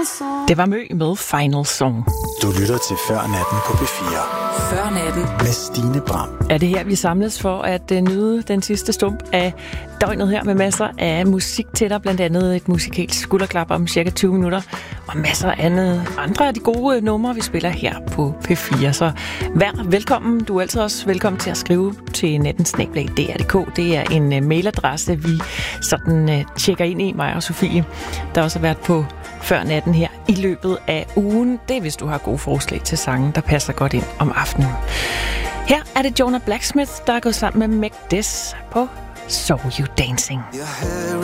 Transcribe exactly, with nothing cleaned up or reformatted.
Det var Mø med Final Song. Du lytter til Før Natten på P fire. Før Natten med Stine Bram. Er det her, vi samles for at uh, nyde den sidste stump af døgnet her med masser af musik til dig, blandt andet et musikalsk skulderklap om cirka tyve minutter, og masser af andet, andre af de gode numre, vi spiller her på P fire. Så vær velkommen. Du er altid også velkommen til at skrive til natten snabel-a d r punktum d k. Det er en uh, mailadresse, vi sådan uh, tjekker ind i, mig og Sofie, der også har været på Før Natten her i løbet af ugen. Det er, hvis du har gode forslag til sange, der passer godt ind om aftenen. Her er det Jonah Blacksmith, der er gået sammen med Meg Des på So You Dancing.